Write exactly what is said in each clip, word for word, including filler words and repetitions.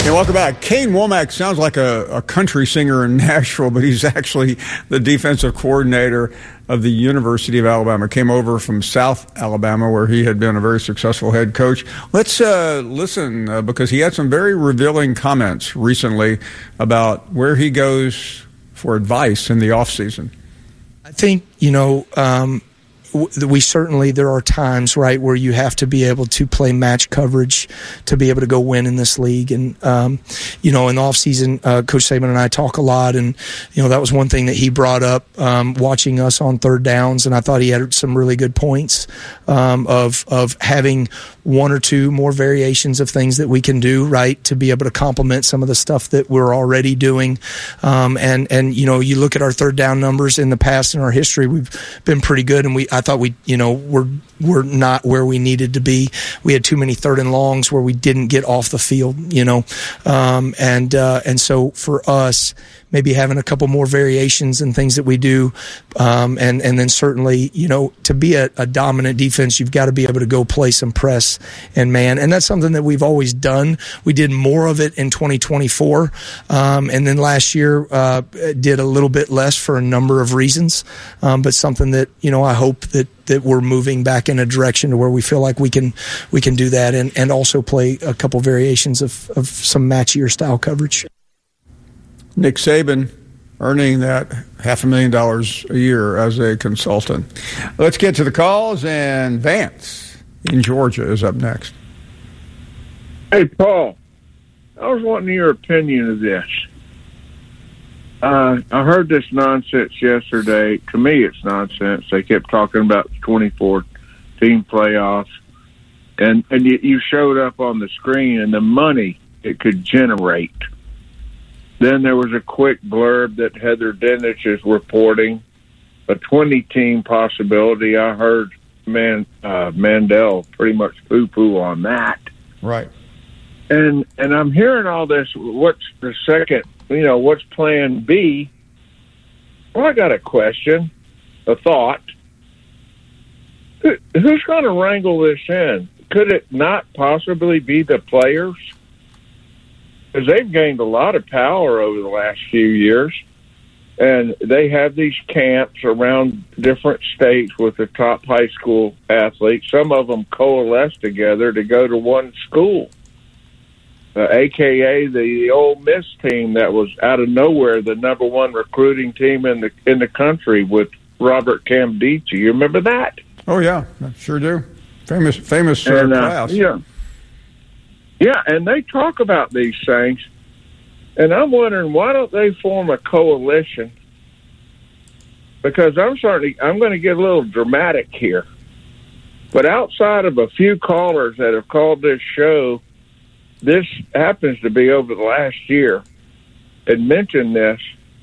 Hey, welcome back. Kane Womack sounds like a, a country singer in Nashville, but he's actually the defensive coordinator of the University of Alabama. Came over from South Alabama, where he had been a very successful head coach. Let's uh, listen, uh, because he had some very revealing comments recently about where he goes for advice in the offseason. I think, you know, um, we certainly, there are times, right, where you have to be able to play match coverage to be able to go win in this league. And, um, you know, in the offseason, uh, Coach Saban and I talk a lot. And, you know, that was one thing that he brought up um, watching us on third downs. And I thought he had some really good points um, of, of having one or two more variations of things that we can do, right, to be able to complement some of the stuff that we're already doing. Um, and, and, you know, you look at our third down numbers in the past in our history, we've been pretty good. And we, I thought we, you know, we're, we're not where we needed to be. We had too many third and longs where we didn't get off the field, you know. Um, and, uh, and so for us, maybe having a couple more variations and things that we do. Um, and, and then certainly, you know, to be a, a dominant defense, you've got to be able to go play some press and man. And that's something that we've always done. We did more of it in twenty twenty-four. Um, and then last year, uh, did a little bit less for a number of reasons. Um, but something that, you know, I hope that, that we're moving back in a direction to where we feel like we can, we can do that and, and also play a couple variations of, of some matchier style coverage. Nick Saban earning that half a million dollars a year as a consultant. Let's get to the calls, and Vance in Georgia is up next. Hey, Paul, I was wanting your opinion of this. Uh, I heard this nonsense yesterday. To me, it's nonsense. They kept talking about the twenty-four team playoffs, and, and you, you showed up on the screen and the money it could generate. Then there was a quick blurb that Heather Dinich is reporting a twenty-team possibility. I heard Man uh, Mandel pretty much poo-poo on that. Right. And and I'm hearing all this. What's the second? You know, what's Plan B? Well, I got a question, a thought. Who, who's going to wrangle this in? Could it not possibly be the players? Because they've gained a lot of power over the last few years, and they have these camps around different states with the top high school athletes. Some of them coalesce together to go to one school, uh, a k a the, the Ole Miss team that was out of nowhere the number one recruiting team in the in the country with Robert Camdici. You remember that? Oh, yeah, I sure do. Famous, famous uh, and, uh, class. Yeah. Yeah, and they talk about these things, and I'm wondering, why don't they form a coalition? Because I'm certainly, I'm going to get a little dramatic here, but outside of a few callers that have called this show, this happens to be over the last year, and mentioned this,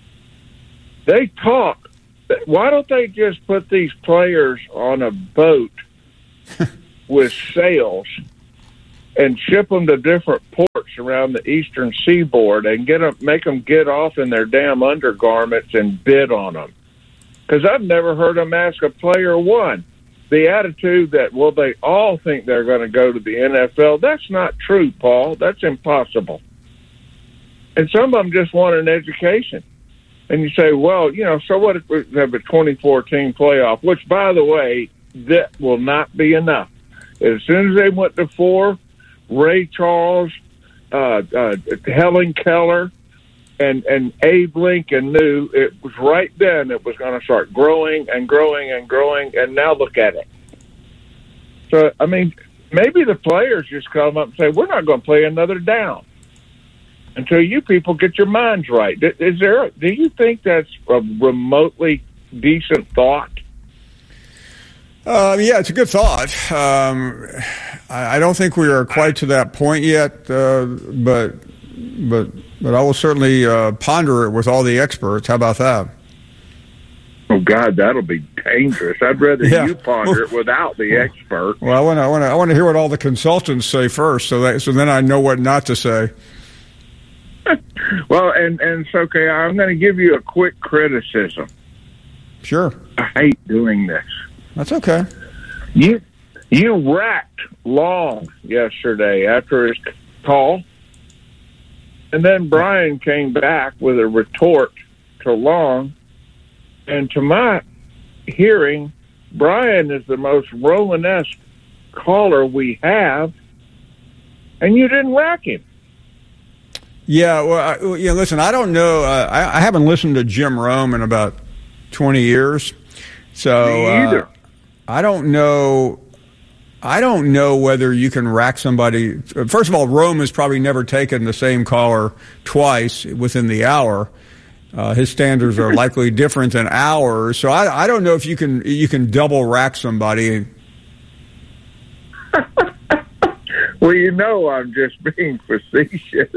they talk. Why don't they just put these players on a boat with sails and ship them to different ports around the eastern seaboard and get them, make them get off in their damn undergarments and bid on them? Because I've never heard them ask a player one. The attitude that, well, they all think they're going to go to the N F L, that's not true, Paul. That's impossible. And some of them just want an education. And you say, well, you know, so what if we have a twenty-four team playoff, which, by the way, that will not be enough. As soon as they went to four, Ray Charles, uh, uh, Helen Keller, and, and Abe Lincoln knew it was right then it was going to start growing and growing and growing, and now look at it. So, I mean, maybe the players just come up and say, we're not going to play another down until you people get your minds right. Is there? Do you think that's a remotely decent thought? Uh, yeah, it's a good thought. Um, I, I don't think we are quite to that point yet, uh, but but but I will certainly uh, ponder it with all the experts. How about that? Oh God, that'll be dangerous. I'd rather yeah. you ponder it without the expert. Well, I want to I want to I want to hear what all the consultants say first, so that so then I know what not to say. Well, and and it's okay. I'm going to give you a quick criticism. Sure. I hate doing this. That's okay. You you racked long yesterday after his call, And then Brian came back with a retort to Long. And to my hearing, Brian is the most Romanesque caller we have, and you didn't rack him. Yeah, well, I, yeah. Listen, I don't know. Uh, I, I haven't listened to Jim Rome in about twenty years, so Me either. Uh, I don't know. I don't know whether you can rack somebody. First of all, Rome has probably never taken the same caller twice within the hour. Uh, his standards are likely different than ours, so I, I don't know if you can you can double rack somebody. Well, you know, I'm just being facetious.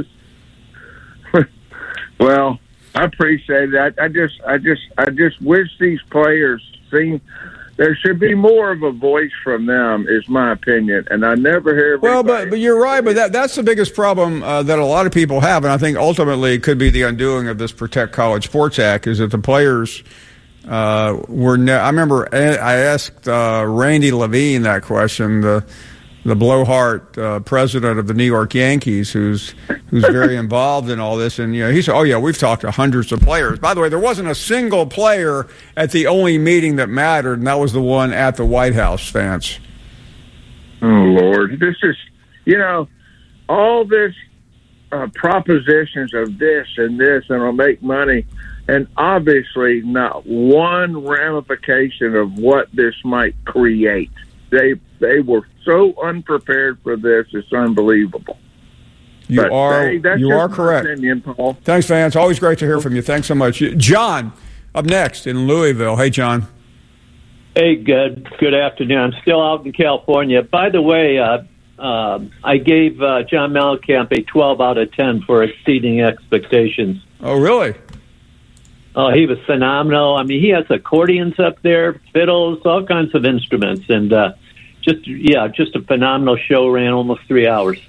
Well, I appreciate that. I just, I just, I just wish these players seem. There should be more of a voice from them, is my opinion, and I never hear. Well, but but you're right. But that that's the biggest problem uh, that a lot of people have, and I think ultimately it could be the undoing of this Protect College Sports Act, is that the players uh, were. Ne- I remember I asked uh, Randy Levine that question, the the blowhard uh, president of the New York Yankees, who's who's very involved in all this, and you know, he said, "Oh yeah, we've talked to hundreds of players." By the way, there wasn't a single player at the only meeting that mattered, and that was the one at the White House, Vance. Oh Lord, this is, you know, all this uh, propositions of this and this, and I'll make money, and obviously not one ramification of what this might create. They they were so unprepared for this; it's unbelievable. You but, are hey, that's you just are my correct. Opinion, Paul. Thanks, Vance. Always great to hear from you. Thanks so much, John. Up next in Louisville. Hey, John. Hey, good good afternoon. I'm still out in California. By the way, uh, uh, I gave uh, John Mellencamp a twelve out of ten for exceeding expectations. Oh, really? Oh, he was phenomenal. I mean, he has accordions up there, fiddles, all kinds of instruments, and uh, just yeah, just a phenomenal show. Ran almost three hours.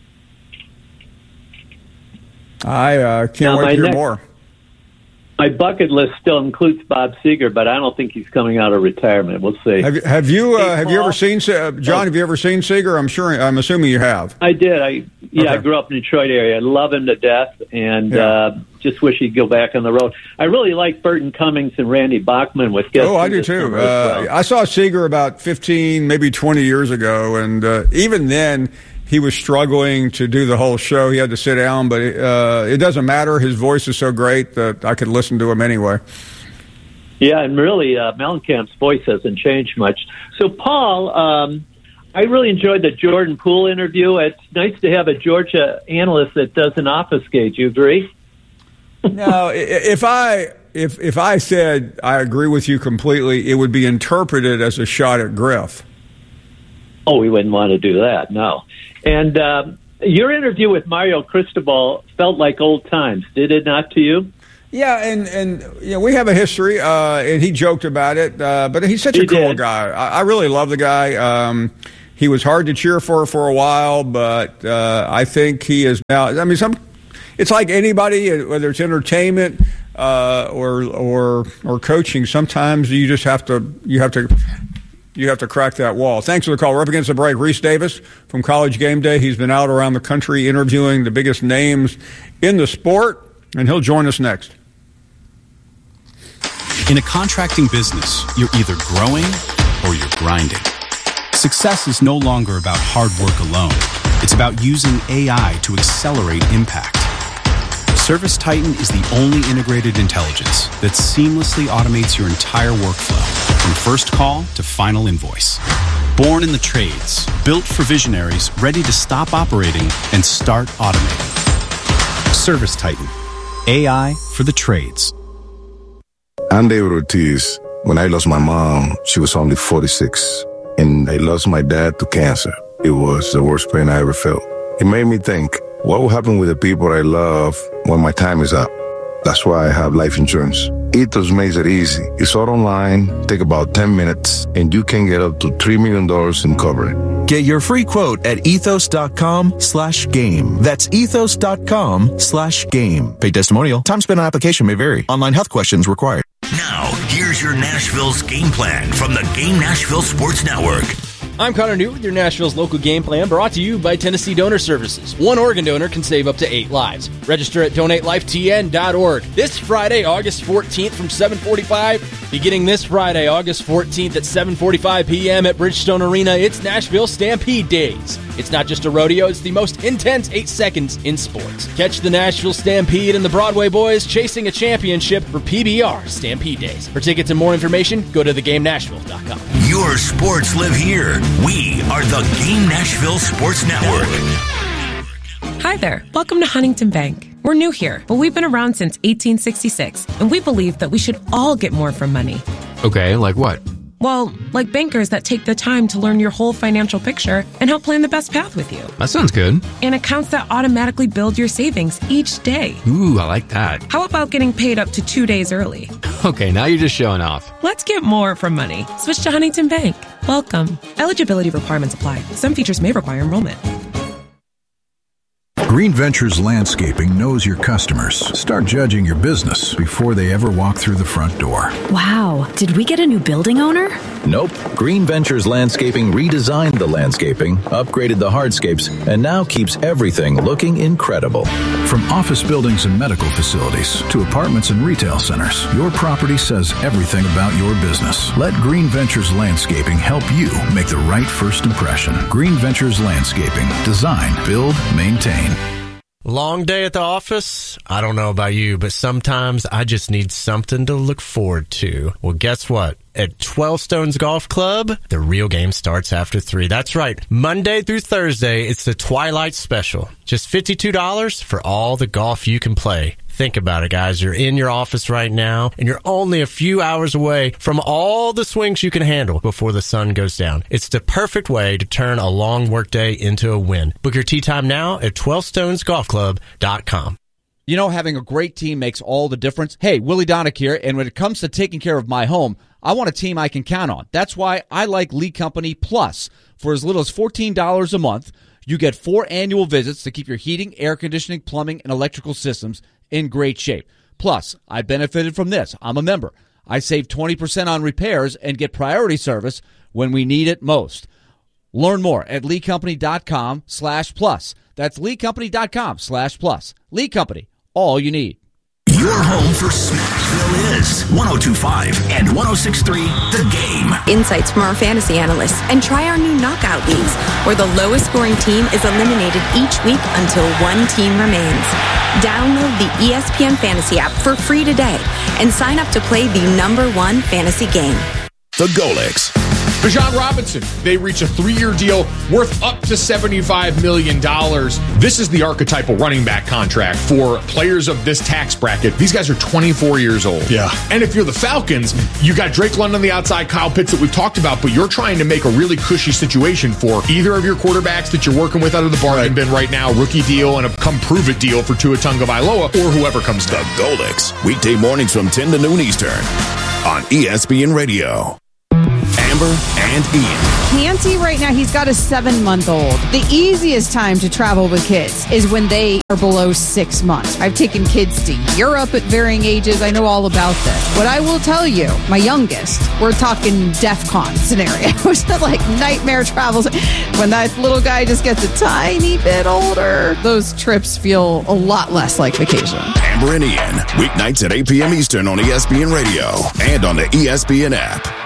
I uh, can't Now, wait to hear next, more. My bucket list still includes Bob Seger, but I don't think he's coming out of retirement. We'll see. Have, have you uh, Hey, have Paul? you ever seen uh, John? Have you ever seen Seger? I'm sure. I'm assuming you have. I did. I yeah. Okay. I grew up in the Detroit area. I love him to death, and Yeah. uh, just wish he'd go back on the road. I really like Burton Cummings and Randy Bachman with guests. Oh, I do too. Uh, I saw Seger about fifteen, maybe twenty years ago, and uh, even then he was struggling to do the whole show. He had to sit down, but uh, it doesn't matter. His voice is so great that I could listen to him anyway. Yeah, and really, uh, Mellencamp's voice hasn't changed much. So, Paul, um, I really enjoyed the Jordan Poole interview. It's nice to have a Georgia analyst that doesn't obfuscate. You agree? Now, if I if if I said I agree with you completely, it would be interpreted as a shot at Griff. Oh, we wouldn't want to do that, no. And um, your interview with Mario Cristobal felt like old times, did it not to you? Yeah, and, and you know, we have a history, uh, and he joked about it, uh, but he's such He a cool did. guy. I, I really love the guy. Um, he was hard to cheer for for a while, but uh, I think he is now. I mean, some it's like anybody, whether it's entertainment uh, or or or coaching. Sometimes you just have to you have to. You have to crack that wall. Thanks for the call. We're up against the break. Reese Davis from College Game Day. He's been out around the country interviewing the biggest names in the sport, and he'll join us next. In a contracting business, you're either growing or you're grinding. Success is no longer about hard work alone. It's about using A I to accelerate impact. Service Titan is the only integrated intelligence that seamlessly automates your entire workflow, from first call to final invoice. Born in the trades, built for visionaries ready to stop operating and start automating. Service Titan, A I for the trades. I'm David Ortiz. When I lost my mom, she was only forty-six, and I lost my dad to cancer. It was the worst pain I ever felt. It made me think, what will happen with the people I love when my time is up? That's why I have life insurance. Ethos makes it easy. It's all online, take about ten minutes, and you can get up to three million dollars in coverage. Get your free quote at ethos.com slash game. That's ethos.com slash game. Paid testimonial. Time spent on application may vary. Online health questions required. Now, here's your Nashville's game plan from the Game Nashville Sports Network. I'm Connor New with your Nashville's local game plan, brought to you by Tennessee Donor Services. One organ donor can save up to eight lives. Register at donate life t n dot org. This Friday, August fourteenth from seven forty-five. Beginning this Friday, August fourteenth at seven forty-five p.m. at Bridgestone Arena, it's Nashville Stampede Days. It's not just a rodeo, it's the most intense eight seconds in sports. Catch the Nashville Stampede and the Broadway Boys chasing a championship for P B R Stampede Days. For tickets and more information, go to the game nashville dot com. Your sports live here. We are the Game Nashville Sports Network. Hi there. Welcome to Huntington Bank. We're new here, but we've been around since eighteen sixty-six, and we believe that we should all get more from money. Okay, like what? Well, like bankers that take the time to learn your whole financial picture and help plan the best path with you. That sounds good. And accounts that automatically build your savings each day. Ooh, I like that. How about getting paid up to two days early? Okay, now you're just showing off. Let's get more from money. Switch to Huntington Bank. Welcome. Eligibility requirements apply. Some features may require enrollment. Green Ventures Landscaping knows your customers. Start judging your business before they ever walk through the front door. Wow. Did we get a new building owner? Nope. Green Ventures Landscaping redesigned the landscaping, upgraded the hardscapes, and now keeps everything looking incredible. From office buildings and medical facilities to apartments and retail centers, your property says everything about your business. Let Green Ventures Landscaping help you make the right first impression. Green Ventures Landscaping. Design, build, maintain. Long day at the office? I don't know about you, but sometimes I just need something to look forward to. Well, guess what? At twelve Stones Golf Club, the real game starts after three. That's right. Monday through Thursday, it's the Twilight Special. Just fifty-two dollars for all the golf you can play. Think about it, guys. You're in your office right now, and you're only a few hours away from all the swings you can handle before the sun goes down. It's the perfect way to turn a long workday into a win. Book your tee time now at twelve stones golf club dot com. You know, having a great team makes all the difference. Hey, Willie Donick here, and when it comes to taking care of my home, I want a team I can count on. That's why I like Lee Company Plus. For as little as fourteen dollars a month, you get four annual visits to keep your heating, air conditioning, plumbing, and electrical systems in great shape. Plus, I benefited from this. I'm a member. I save twenty percent on repairs and get priority service when we need it most. Learn more at lee company dot com slash plus. That's lee company dot com slash plus. Lee Company, all you need. Your home for Smashville is one oh two point five and one oh six point three The Game. Insights from our fantasy analysts, and try our new knockout leagues, where the lowest scoring team is eliminated each week until one team remains. Download the E S P N Fantasy app for free today and sign up to play the number one fantasy game. The Golics. Bijan Robinson, they reach a three-year deal worth up to seventy-five million dollars. This is the archetypal running back contract for players of this tax bracket. These guys are twenty-four years old. Yeah. And if you're the Falcons, you got Drake London on the outside, Kyle Pitts that we've talked about, but you're trying to make a really cushy situation for either of your quarterbacks that you're working with out of the bargain right. bin right now, rookie deal and a come-prove-it deal for Tua Tagovailoa, or whoever comes down. The Golics, weekday mornings from ten to noon Eastern on E S P N Radio. Amber and Ian. Canty right now, he's got a seven-month-old. The easiest time to travel with kids is when they are below six months. I've taken kids to Europe at varying ages. I know all about this. What I will tell you, my youngest, we're talking DEFCON scenarios, like nightmare travels. When that little guy just gets a tiny bit older, those trips feel a lot less like vacation. Amber and Ian, weeknights at eight p.m. Eastern on E S P N Radio and on the E S P N app.